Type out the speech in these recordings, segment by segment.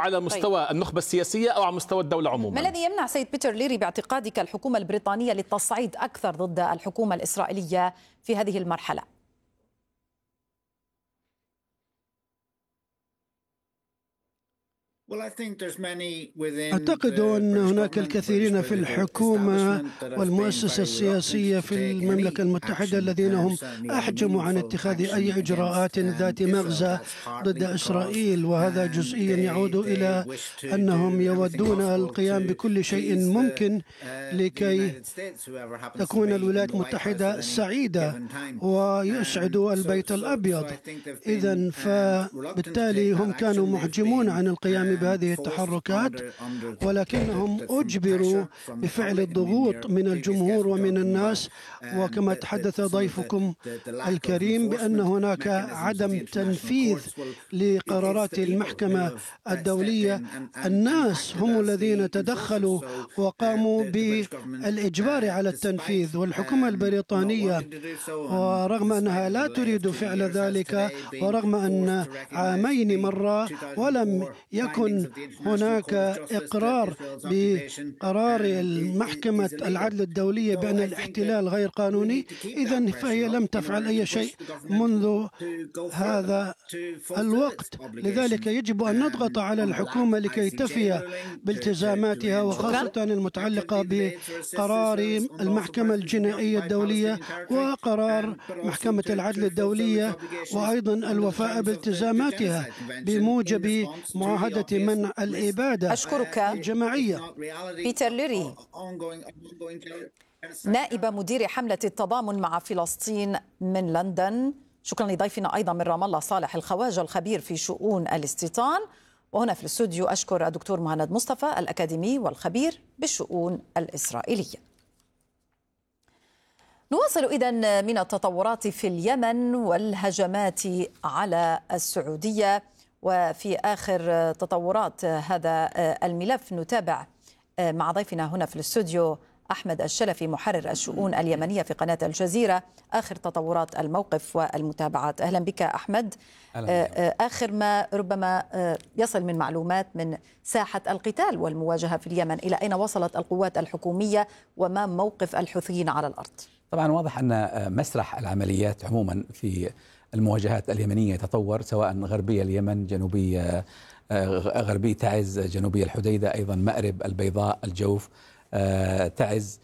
على مستوى النخبة السياسية أو على مستوى الدولة عموما. ما الذي يمنع سيد بيتر ليري باعتقادك الحكومة البريطانية للتصعيد أكثر ضد الحكومة الإسرائيلية في هذه المرحلة؟ أعتقد أن هناك الكثيرين في الحكومة والمؤسسة السياسية في المملكة المتحدة الذين هم أحجموا عن اتخاذ أي إجراءات ذات مغزى ضد إسرائيل، وهذا جزئيا يعود إلى أنهم يودون القيام بكل شيء ممكن لكي تكون الولايات المتحدة سعيدة ويسعدوا البيت الأبيض. إذن فبالتالي هم كانوا محجمون عن القيام بهذه التحركات، ولكنهم أجبروا بفعل الضغوط من الجمهور ومن الناس، وكما تحدث ضيفكم الكريم بأن هناك عدم تنفيذ لقرارات المحكمة الدولية. الناس هم الذين تدخلوا وقاموا بالإجبار على التنفيذ، والحكومة البريطانية ورغم أنها لا تريد فعل ذلك، ورغم أن عامين مر ولم يكن هناك إقرار بقرار المحكمة العدل الدولية بأن الاحتلال غير قانوني، إذن فهي لم تفعل أي شيء منذ هذا الوقت. لذلك يجب أن نضغط على الحكومة لكي تفي بالتزاماتها، وخاصة المتعلقة بقرار المحكمة الجنائية الدولية وقرار محكمة العدل الدولية، وأيضا الوفاء بالتزاماتها بموجب معاهدة منع الإبادة الجماعية. بيتر ليري، نائب مدير حملة التضامن مع فلسطين من لندن، شكرا لضيفنا أيضا من رام الله صالح الخواجة الخبير في شؤون الاستيطان. وهنا في الاستوديو أشكر الدكتور مهند مصطفى الأكاديمي والخبير بالشؤون الإسرائيلية. نواصل إذن من التطورات في اليمن والهجمات على السعودية. وفي آخر تطورات هذا الملف نتابع مع ضيفنا هنا في الاستوديو أحمد الشلفي محرر الشؤون اليمنية في قناة الجزيرة آخر تطورات الموقف والمتابعات. أهلا بك أحمد. آخر ما ربما يصل من معلومات من ساحة القتال والمواجهة في اليمن، إلى أين وصلت القوات الحكومية وما موقف الحوثيين على الأرض؟ طبعا واضح أن مسرح العمليات عموما في المواجهات اليمنية تطور، سواء غربية اليمن، جنوبية غربي تعز، جنوبية الحديدة، أيضا مأرب، البيضاء، الجوف، تعز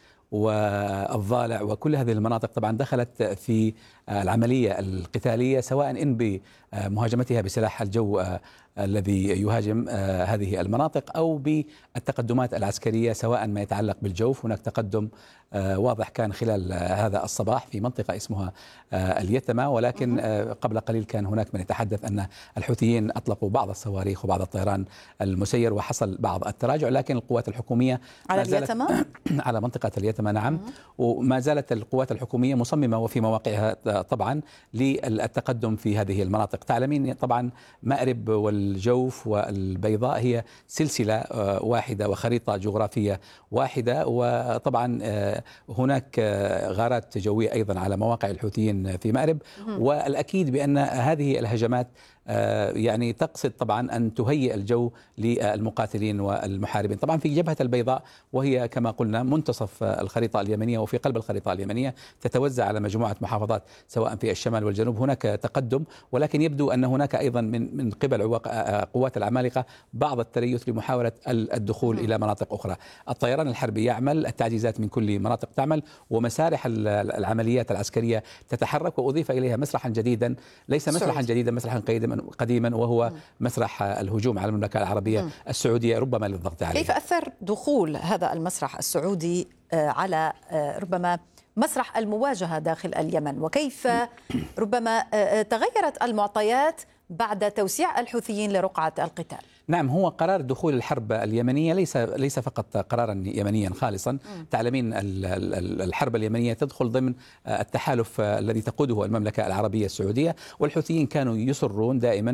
والضالع، وكل هذه المناطق طبعا دخلت في العملية القتالية، سواء إن بمهاجمتها بسلاح الجو الذي يهاجم هذه المناطق، أو بالتقدمات العسكرية، سواء ما يتعلق بالجوف. هناك تقدم واضح كان خلال هذا الصباح في منطقة اسمها اليتمة، ولكن قبل قليل كان هناك من يتحدث أن الحوثيين أطلقوا بعض الصواريخ وبعض الطيران المسير وحصل بعض التراجع، لكن القوات الحكومية على اليتمة على منطقة اليتمة نعم، وما زالت القوات الحكومية مصممة وفي مواقعها طبعا للتقدم في هذه المناطق. تعلمين طبعا مأرب والجوف والبيضاء هي سلسلة واحدة وخريطة جغرافية واحدة، وطبعا هناك غارات جوية أيضا على مواقع الحوثيين في مأرب، والأكيد بأن هذه الهجمات يعني تقصد طبعا أن تهيئ الجو للمقاتلين والمحاربين. طبعا في جبهة البيضاء، وهي كما قلنا منتصف الخريطة اليمنية وفي قلب الخريطة اليمنية، تتوزع على مجموعة محافظات سواء في الشمال والجنوب. هناك تقدم، ولكن يبدو أن هناك أيضا من قبل قوات العمالقة بعض التريث لمحاولة الدخول إلى مناطق أخرى. الطيران الحربي يعمل، التعزيزات من كل مناطق تعمل، ومسارح العمليات العسكرية تتحرك، وأضيف إليها مسرحا جديدا، ليس مسرحا جديدا، مسرحا قديما، وهو مسرح الهجوم على المملكة العربية السعودية ربما للضغط عليه. كيف أثر دخول هذا المسرح السعودي على ربما مسرح المواجهة داخل اليمن، وكيف ربما تغيرت المعطيات بعد توسيع الحوثيين لرقعة القتال؟ نعم، هو قرار دخول الحرب اليمنية ليس فقط قرارا يمنيا خالصا. تعلمين الحرب اليمنية تدخل ضمن التحالف الذي تقوده المملكة العربية السعودية، والحوثيين كانوا يصرون دائما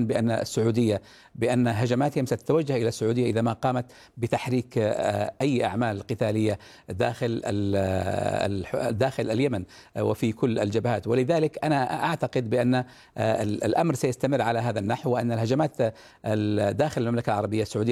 بأن هجماتهم ستتوجه إلى السعودية إذا ما قامت بتحريك أي أعمال قتالية داخل اليمن وفي كل الجبهات. ولذلك أنا أعتقد بأن الأمر سيستمر على هذا النحو، وأن الهجمات داخل المملكة العربية السعودية